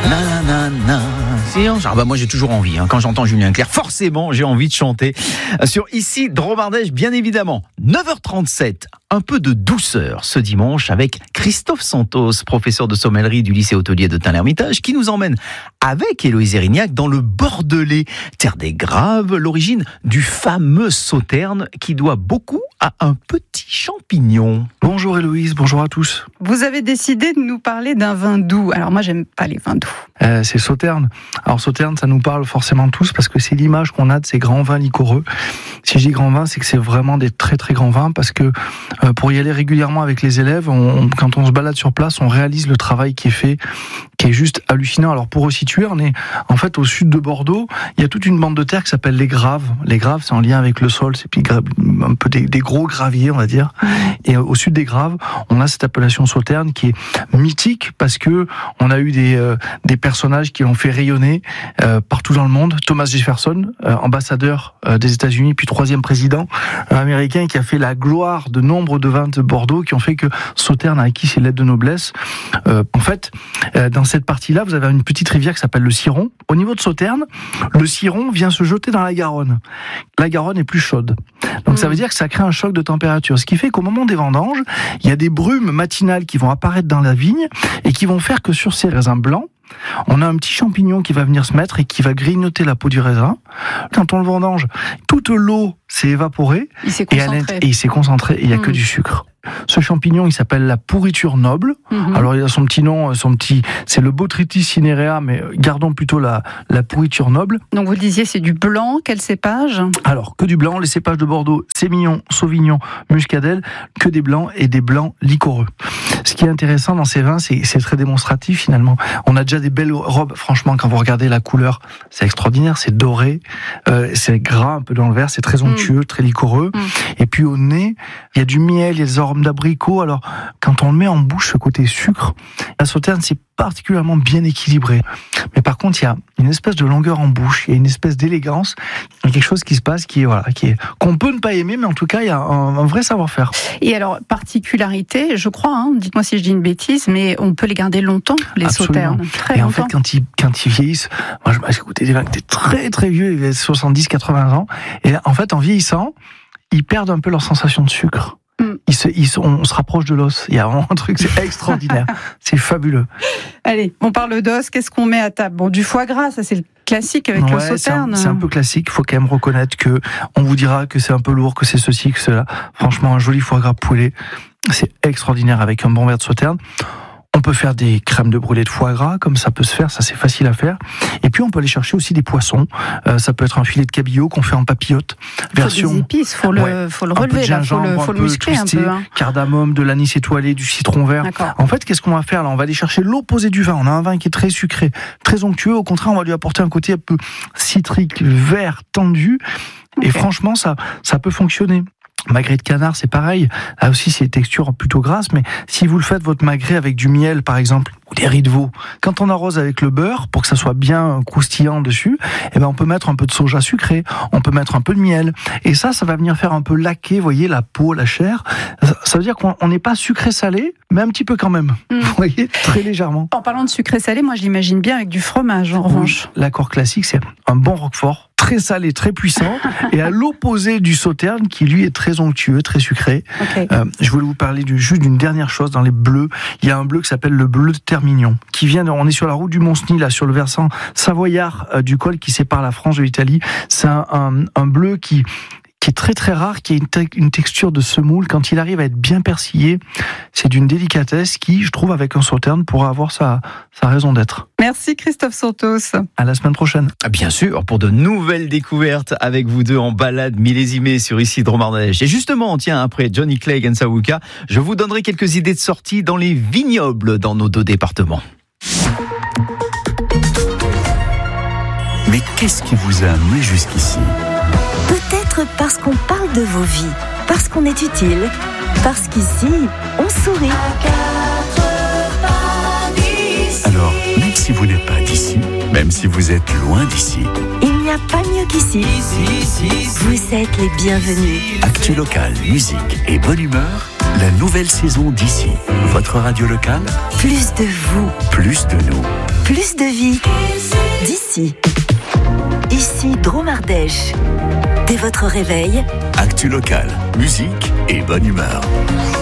Moi j'ai toujours envie, quand j'entends Julien Clerc, forcément j'ai envie de chanter sur Ici Dromardèche, bien évidemment. 9h37, un peu de douceur ce dimanche avec Christophe Santos, professeur de sommellerie du lycée hôtelier de Tain-l'Hermitage, qui nous emmène avec Héloïse Erignac dans le Bordelais, terre des Graves, l'origine du fameux sauterne qui doit beaucoup à un petit champignon. Bonjour Héloïse, bonjour à tous. Vous avez décidé de nous parler d'un vin doux. Alors moi j'aime pas les vins doux. C'est sauterne. Alors sauterne, ça nous parle forcément tous parce que c'est l'image qu'on a de ces grands vins liquoreux. Si je dis grands vins, c'est que c'est vraiment des très très grands vins parce que pour y aller régulièrement avec les élèves, quand on se balade sur place, on réalise le travail qui est fait, qui est juste hallucinant. Alors pour resituer, on est en fait au sud de Bordeaux. Il y a toute une bande de terre qui s'appelle les Graves. Les Graves, c'est en lien avec le sol, c'est un peu des gros graviers, on va dire. Et au sud des Graves, on a cette appellation sauterne qui est mythique parce que on a eu des personnages qui l'ont fait rayonner partout dans le monde. Thomas Jefferson, ambassadeur des États-Unis, puis 3e président américain, qui a fait la gloire de nombre de vins de Bordeaux, qui ont fait que Sauterne a acquis ses lettres de noblesse. En fait, dans cette partie-là, vous avez une petite rivière qui s'appelle le Ciron. Au niveau de Sauterne, le Ciron vient se jeter dans la Garonne. La Garonne est plus chaude. Donc ça veut dire que ça crée un choc de température. Ce qui fait qu'au moment des vendanges, il y a des brumes matinales qui vont apparaître dans la vigne et qui vont faire que sur ces raisins blancs, on a un petit champignon qui va venir se mettre et qui va grignoter la peau du raisin. Quand on le vendange, toute l'eau s'est évaporée et il s'est concentré et il n'y a que du sucre. Ce champignon, il s'appelle la pourriture noble. Alors, il a son petit nom, c'est le Botrytis cinerea, mais gardons plutôt la pourriture noble. Donc, vous disiez, c'est du blanc, quel cépage ? Alors, que du blanc, les cépages de Bordeaux, Sémillon, Sauvignon, Muscadelle, que des blancs et des blancs liquoreux. Ce qui est intéressant dans ces vins, c'est très démonstratif finalement. On a déjà des belles robes, franchement, quand vous regardez la couleur, c'est extraordinaire, c'est doré, c'est gras un peu dans le verre, c'est très onctueux, très liquoreux. Et puis au nez, il y a du miel, il y a des arômes d'abricot. Alors, quand on le met en bouche, ce côté sucre, la sauterne, c'est particulièrement bien équilibré. Mais par contre, il y a une espèce de longueur en bouche, il y a une espèce d'élégance, il y a quelque chose qui se passe qu'on peut ne pas aimer, mais en tout cas, il y a un vrai savoir-faire. Et alors, particularité, je crois, dites-moi si je dis une bêtise, mais on peut les garder longtemps, les sauternes. Très longtemps. En fait, quand ils vieillissent, moi, j'ai goûté des vins qui étaient très très vieux, ils avaient 70-80 ans, et là, en fait, en vieillissant, ils perdent un peu leur sensation de sucre. On se rapproche de l'os. Il y a vraiment un truc, c'est extraordinaire. C'est fabuleux. Allez, on parle d'os. Qu'est-ce qu'on met à table ? Bon, du foie gras, ça c'est le classique avec le sauterne. C'est un peu classique. Il faut quand même reconnaître que on vous dira que c'est un peu lourd, que c'est ceci, que cela. Franchement, un joli foie gras poêlé, c'est extraordinaire avec un bon verre de sauterne. On peut faire des crèmes de brûlée de foie gras, comme ça peut se faire, ça c'est facile à faire. Et puis on peut aller chercher aussi des poissons. Ça peut être un filet de cabillaud qu'on fait en papillote. Version des épices, faut le relever, faut le muscler un peu. Cardamome, de l'anis étoilé, du citron vert. D'accord. En fait, qu'est-ce qu'on va faire là ? On va aller chercher l'opposé du vin. On a un vin qui est très sucré, très onctueux. Au contraire, on va lui apporter un côté un peu citrique, vert, tendu. Et franchement, ça peut fonctionner. Magret de canard, c'est pareil. Là aussi, c'est des textures plutôt grasses, mais si vous le faites votre magret avec du miel, par exemple, ou des riz de veau, quand on arrose avec le beurre, pour que ça soit bien croustillant dessus, on peut mettre un peu de soja sucré, on peut mettre un peu de miel, et ça va venir faire un peu laquer, vous voyez, la peau, la chair. Ça veut dire qu'on n'est pas sucré-salé, mais un petit peu quand même. Vous voyez, très légèrement. En parlant de sucré-salé, moi, je l'imagine bien avec du fromage, en revanche. L'accord classique, c'est un bon roquefort, très salé, très puissant, et à l'opposé du sauterne, qui lui est très onctueux, très sucré. Okay. Je voulais vous parler juste d'une dernière chose dans les bleus. Il y a un bleu qui s'appelle le bleu de Termignon, qui vient on est sur la route du Mont-Cenis, là, sur le versant savoyard du col qui sépare la France de l'Italie. C'est un bleu qui est très très rare, qui a une texture de semoule. Quand il arrive à être bien persillé, c'est d'une délicatesse qui, je trouve, avec un sauterne, pourra avoir sa raison d'être. Merci Christophe Santos. À la semaine prochaine. Bien sûr, pour de nouvelles découvertes avec vous deux en balade millésimée sur Ici Dromardèche. Et justement, après Johnny Clegg et Sawuka, je vous donnerai quelques idées de sortie dans les vignobles dans nos 2 départements. Mais qu'est-ce qui vous a amené jusqu'ici ? Peut-être parce qu'on parle de vos vies, parce qu'on est utile, parce qu'ici, on sourit. Alors, même si vous n'êtes pas d'ici, même si vous êtes loin d'ici, il n'y a pas mieux qu'ici. Vous êtes les bienvenus. Actu local, musique et bonne humeur, la nouvelle saison d'Ici. Votre radio locale, plus de vous, plus de nous. plus de vie d'ici. Ici Drôme Ardèche. Dès votre réveil, Actu locale, musique et bonne humeur.